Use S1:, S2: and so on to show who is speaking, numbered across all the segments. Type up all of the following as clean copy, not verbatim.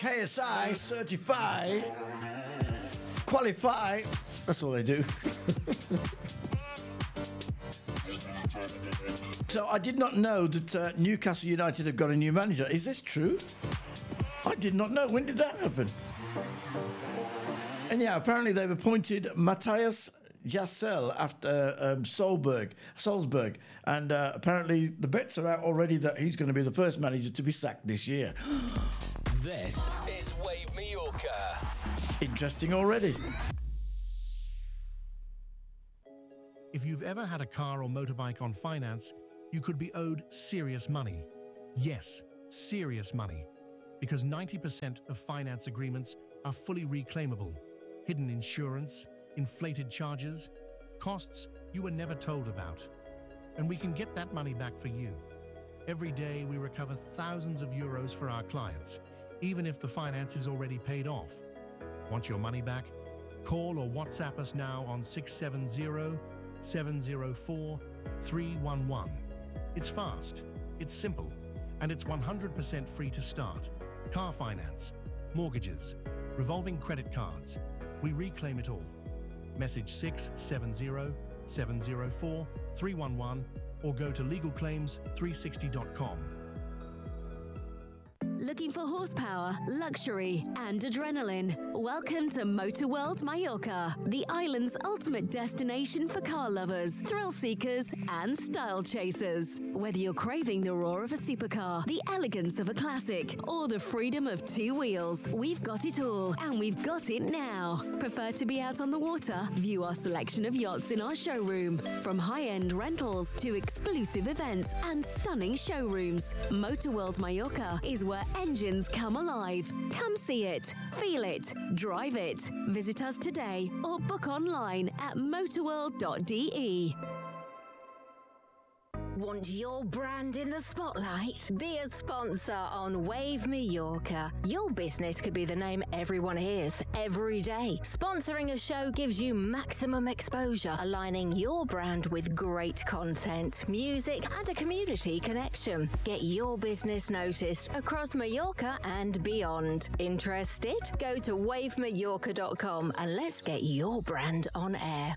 S1: KSI, certify, qualify. That's all they do. So I did not know that Newcastle United have got a new manager. Is this true? I did not know. When did that happen? And yeah, apparently they've appointed Matthias Jassel after Salzburg. And apparently the bets are out already that he's going to be the first manager to be sacked this year.
S2: This is Wave Mallorca.
S1: Interesting already.
S3: If you've ever had a car or motorbike on finance, you could be owed serious money. Yes, serious money. Because 90% of finance agreements are fully reclaimable. Hidden insurance, inflated charges, costs you were never told about. And we can get that money back for you. Every day we recover thousands of euros for our clients, even if the finance is already paid off. Want your money back? Call or WhatsApp us now on 670-704-311. It's fast, it's simple, and it's 100% free to start. Car finance, mortgages, revolving credit cards. We reclaim it all. Message 670-704-311 or go to legalclaims360.com.
S4: Looking for horsepower, luxury, and adrenaline? Welcome to Motor World Mallorca, the island's ultimate destination for car lovers, thrill seekers, and style chasers. Whether you're craving the roar of a supercar, the elegance of a classic, or the freedom of two wheels, we've got it all, and we've got it now. Prefer to be out on the water? View our selection of yachts in our showroom. From high-end rentals to exclusive events and stunning showrooms, Motor World Mallorca is where engines come alive. Come see it, feel it, drive it. Visit us today or book online at motorworld.de.
S5: Want your brand in the spotlight? Be a sponsor on Wave Mallorca. Your business could be the name everyone hears every day. Sponsoring a show gives you maximum exposure, aligning your brand with great content, music, and a community connection. Get your business noticed across Mallorca and beyond. Interested? Go to wavemallorca.com and let's get your brand on air.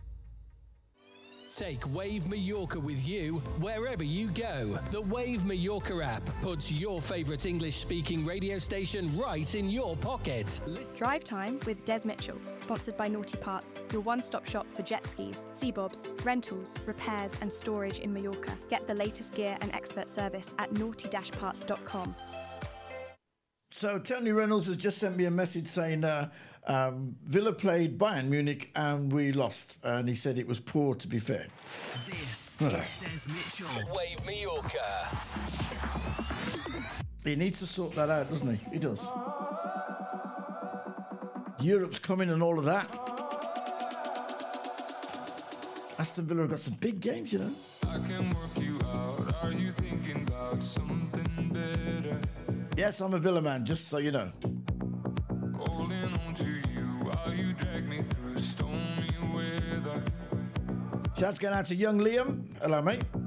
S2: Take Wave Mallorca with you wherever you go. The Wave Mallorca app puts your favourite English-speaking radio station right in your pocket.
S6: Drive Time with Des Mitchell, sponsored by Naughty Parts, your one-stop shop for jet skis, sea bobs, rentals, repairs and storage in Mallorca. Get the latest gear and expert service at naughty-parts.com.
S1: So Tony Reynolds has just sent me a message saying Villa played Bayern Munich and we lost. And he said it was poor, to be fair.
S2: This is Des Mitchell. Wave Mallorca.
S1: He needs to sort that out, doesn't he? He does. Europe's coming and all of that. Aston Villa have got some big games, you know.
S7: I can work you out. Are you thinking about something better?
S1: Yes, I'm a Villa man, just so you know.
S7: Holding on to you while you drag me through stormy weather.
S1: Shouts going out to young Liam. Hello, mate.